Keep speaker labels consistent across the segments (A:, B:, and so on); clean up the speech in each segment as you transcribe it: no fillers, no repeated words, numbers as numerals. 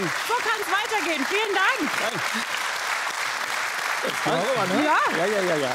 A: So kann es weitergehen. Vielen Dank.
B: Ja.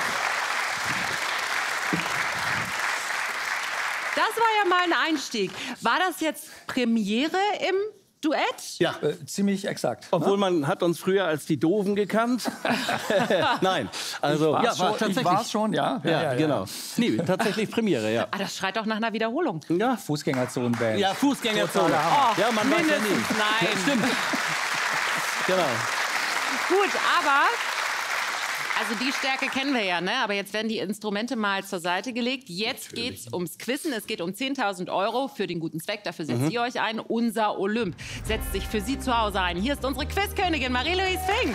A: Das war ja mal ein Einstieg. War das jetzt Premiere im Duett?
C: Ja,
B: ziemlich exakt.
C: Obwohl man hat uns früher als die Doofen gekannt. Nein, also
B: ja, war es schon, ja.
C: Genau. Nee, tatsächlich Premiere, ja.
A: Ah, das schreit doch nach einer Wiederholung.
C: Ja,
B: Fußgängerzone-Band.
C: ja, Fußgängerzone.
A: Oh,
C: Ja, man weiß ja
A: mindestens
C: nie.
A: nein.
C: Ja, stimmt. Genau.
A: Gut, aber... Also die Stärke kennen wir ja, ne? Aber jetzt werden die Instrumente mal zur Seite gelegt. Jetzt geht's ums Quizzen. Es geht um 10.000 € für den guten Zweck. Dafür setzt ihr euch ein. Unser Olymp setzt sich für Sie zu Hause ein. Hier ist unsere Quizkönigin Marie-Louise Fink.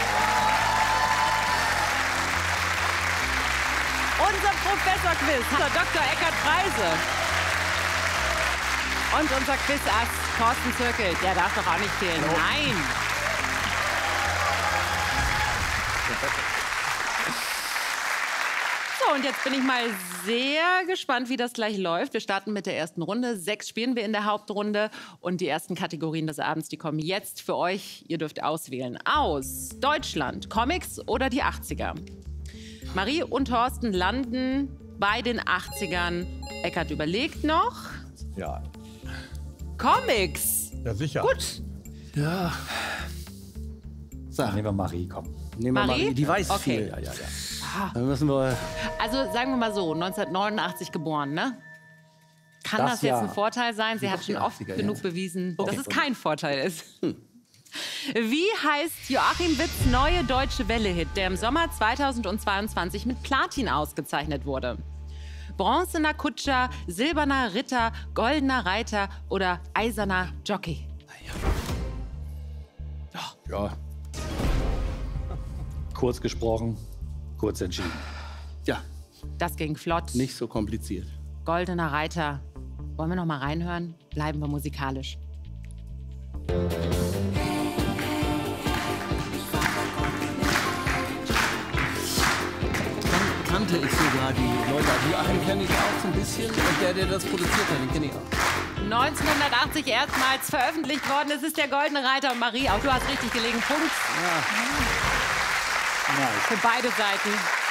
A: Unser Professor-Quiz, Dr. Eckhard Preise. Und unser Quizass Thorsten Zirkel. Der darf doch auch nicht fehlen. Nein. So, und jetzt bin ich mal sehr gespannt, wie das gleich läuft. Wir starten mit der ersten Runde. 6 spielen wir in der Hauptrunde. Und die ersten Kategorien des Abends, die kommen jetzt für euch. Ihr dürft auswählen. Aus Deutschland, Comics oder die 80er? Marie und Thorsten landen bei den 80ern. Eckhard überlegt noch.
B: Ja.
A: Comics.
D: Ja, sicher.
A: Gut.
C: Ja. So,
B: Nehmen wir Marie, komm.
C: nehmen wir
A: Marie?
C: Marie. Die weiß
A: Okay.
C: viel.
B: Ja.
C: Dann müssen wir...
A: Also sagen wir mal so, 1989 geboren, ne? Kann
B: Das
A: das jetzt
B: Jahr.
A: ein Vorteil sein? Sie hat schon oft
C: 80er,
A: genug
C: ja.
A: bewiesen, dass es kein Vorteil ist. Wie heißt Joachim Witts' neue deutsche Welle-Hit, der im Sommer 2022 mit Platin ausgezeichnet wurde? Bronzener Kutscher, silberner Ritter, goldener Reiter oder eiserner Jockey?
B: Ja. Kurz gesprochen, kurz entschieden.
C: Ja,
A: Das ging flott.
C: nicht so kompliziert.
A: Goldener Reiter. Wollen wir noch mal reinhören? Bleiben wir musikalisch.
C: Kannte ich sogar die Leute. Die Joachim kenne ich auch so ein bisschen. Und der das produziert hat, den kenne ich auch.
A: 1980 erstmals veröffentlicht worden. Es ist der Goldene Reiter. Und Marie, auch du hast richtig gelegen. Punkt für beide Seiten.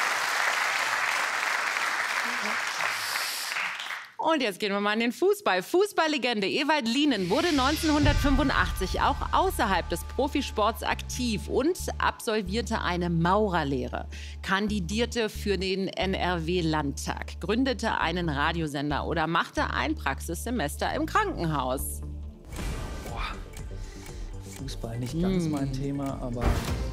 A: Und jetzt gehen wir mal in den Fußball. Fußballlegende Ewald Lienen wurde 1985 auch außerhalb des Profisports aktiv und absolvierte eine Maurerlehre, kandidierte für den NRW-Landtag, gründete einen Radiosender oder machte ein Praxissemester im Krankenhaus.
B: Fußball nicht ganz mein Thema, aber...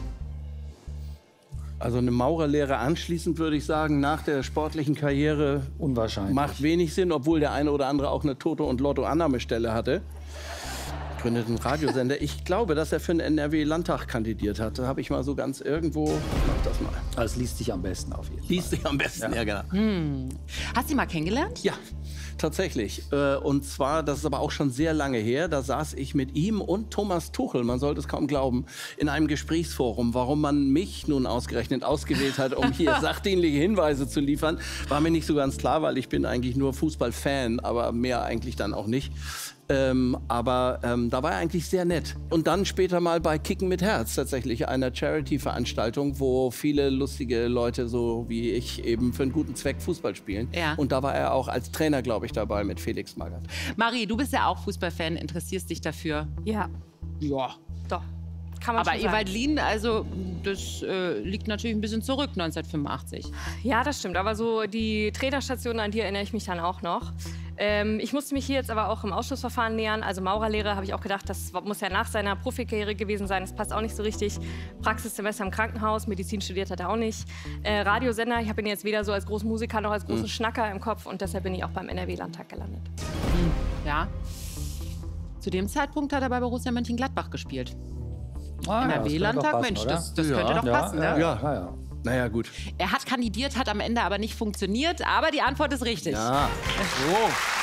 C: Also eine Maurerlehre anschließend, würde ich sagen, nach der sportlichen Karriere
B: Unwahrscheinlich.
C: macht wenig Sinn, obwohl der eine oder andere auch eine Toto- und Lotto-Annahmestelle hatte. Gründet einen Radiosender. Ich glaube, dass er für den NRW-Landtag kandidiert hat. Da habe ich mal so ganz irgendwo... Mach das mal.
B: Also es liest sich am besten auf jeden Fall.
C: Liest sich am besten, ja genau.
A: Hast du ihn mal kennengelernt?
C: Ja, tatsächlich. Und zwar, das ist aber auch schon sehr lange her, da saß ich mit ihm und Thomas Tuchel, man sollte es kaum glauben, in einem Gesprächsforum. Warum man mich nun ausgerechnet ausgewählt hat, um hier sachdienliche Hinweise zu liefern, war mir nicht so ganz klar, weil ich bin eigentlich nur Fußballfan, aber mehr eigentlich dann auch nicht. Da war er eigentlich sehr nett. Und dann später mal bei Kicken mit Herz, tatsächlich einer Charity-Veranstaltung, wo viele lustige Leute, so wie ich, eben für einen guten Zweck Fußball spielen.
A: Ja.
C: Und da war er auch als Trainer, glaube ich, dabei mit Felix Magath.
A: Marie, du bist ja auch Fußballfan, interessierst dich dafür.
E: Ja,
A: Ja.
E: doch. Kann man
A: Aber
E: schon sagen.
A: Ewald Lienen, also das liegt natürlich ein bisschen zurück, 1985.
E: Ja, das stimmt. Aber so die Trainerstation, an die erinnere ich mich dann auch noch. Ich musste mich hier jetzt aber auch im Ausschlussverfahren nähern. Also Maurerlehre habe ich auch gedacht, das muss ja nach seiner Profikarriere gewesen sein. Das passt auch nicht so richtig. Praxissemester im Krankenhaus, Medizin studiert hat er auch nicht. Radiosender, ich habe ihn jetzt weder so als großen Musiker noch als großen Schnacker im Kopf. Und deshalb bin ich auch beim NRW-Landtag gelandet.
A: Ja. Zu dem Zeitpunkt hat er bei Borussia Mönchengladbach gespielt. NRW-Landtag, Mensch, das könnte doch passen, ne?
B: Ja.
C: Naja, gut.
A: Er hat kandidiert, hat am Ende aber nicht funktioniert, aber die Antwort ist richtig.
C: Ja. So.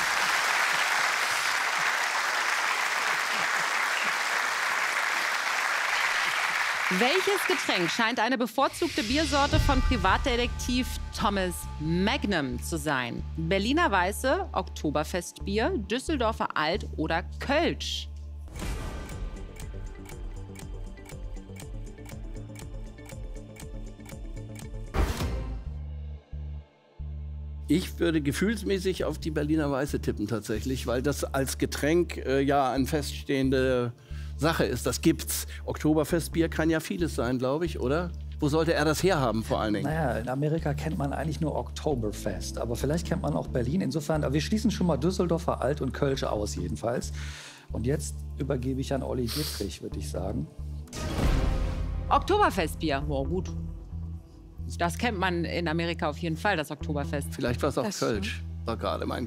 A: Welches Getränk scheint eine bevorzugte Biersorte von Privatdetektiv Thomas Magnum zu sein? Berliner Weiße, Oktoberfestbier, Düsseldorfer Alt oder Kölsch?
C: Ich würde gefühlsmäßig auf die Berliner Weiße tippen tatsächlich, weil das als Getränk ja eine feststehende Sache ist. Das gibt's. Oktoberfestbier kann ja vieles sein, glaube ich, oder? Wo sollte er das herhaben vor allen Dingen?
B: Naja, in Amerika kennt man eigentlich nur Oktoberfest, aber vielleicht kennt man auch Berlin. Insofern, aber wir schließen schon mal Düsseldorfer Alt und Kölsch aus jedenfalls. Und jetzt übergebe ich an Olli Dittrich, würde ich sagen.
A: Oktoberfestbier. Wow, gut. Das kennt man in Amerika auf jeden Fall, das Oktoberfest.
C: Vielleicht war es auch
E: Das
C: Kölsch. War gerade mein